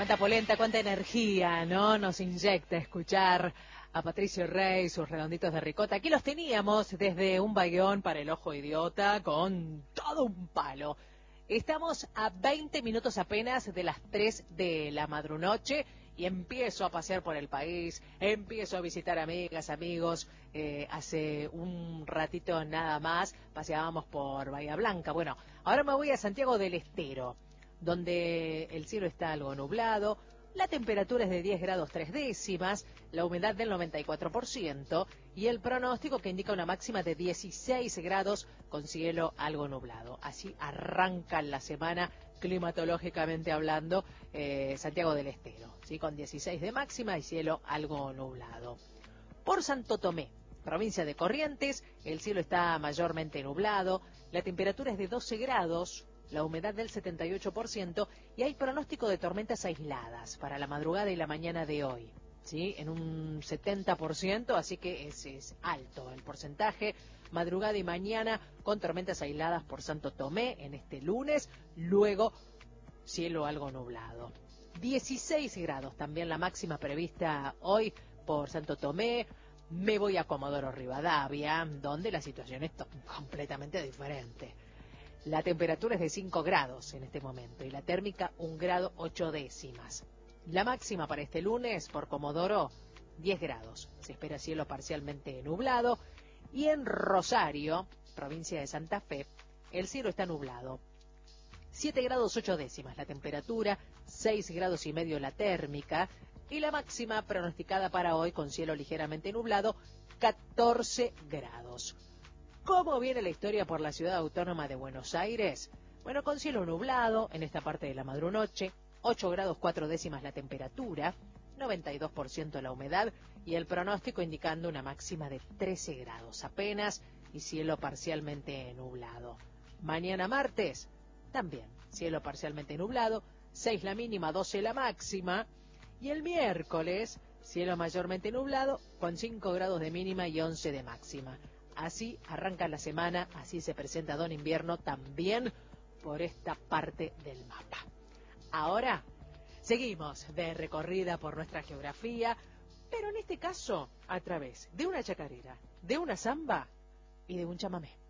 Cuánta polenta, cuánta energía, ¿no? Nos inyecta escuchar a Patricio Rey, sus redonditos de ricota. Aquí los teníamos desde un bayón para el ojo idiota con todo un palo. Estamos a 20 minutos apenas de las 3 de la madrunoche y empiezo a pasear por el país, empiezo a visitar amigas, amigos. Hace un ratito nada más paseábamos por Bahía Blanca. Bueno, ahora me voy a Santiago del Estero, donde el cielo está algo nublado, la temperatura es de 10 grados 3 décimas, la humedad del 94% y el pronóstico que indica una máxima de 16 grados con cielo algo nublado. Así arranca la semana climatológicamente hablando Santiago del Estero, ¿sí? Con 16 de máxima y cielo algo nublado. Por Santo Tomé, provincia de Corrientes, el cielo está mayormente nublado, la temperatura es de 12 grados, la humedad del 78% y hay pronóstico de tormentas aisladas para la madrugada y la mañana de hoy, ¿sí? En un 70%, así que es alto el porcentaje. Madrugada y mañana con tormentas aisladas por Santo Tomé en este lunes, luego cielo algo nublado. 16 grados también la máxima prevista hoy por Santo Tomé. Me voy a Comodoro Rivadavia, donde la situación es completamente diferente. La temperatura es de 5 grados en este momento y la térmica 1 grado 8 décimas. La máxima para este lunes por Comodoro 10 grados. Se espera cielo parcialmente nublado. Y en Rosario, provincia de Santa Fe, el cielo está nublado. 7 grados 8 décimas la temperatura, 6 grados y medio la térmica y la máxima pronosticada para hoy con cielo ligeramente nublado, 14 grados. ¿Cómo viene la historia por la ciudad autónoma de Buenos Aires? Bueno, con cielo nublado en esta parte de la madrunoche, 8 grados 4 décimas la temperatura, 92% la humedad y el pronóstico indicando una máxima de 13 grados apenas y cielo parcialmente nublado. Mañana martes, también cielo parcialmente nublado, 6 la mínima, 12 la máxima y el miércoles, cielo mayormente nublado con 5 grados de mínima y 11 de máxima. Así arranca la semana, así se presenta Don Invierno también por esta parte del mapa. Ahora seguimos de recorrida por nuestra geografía, pero en este caso a través de una chacarera, de una samba y de un chamamé.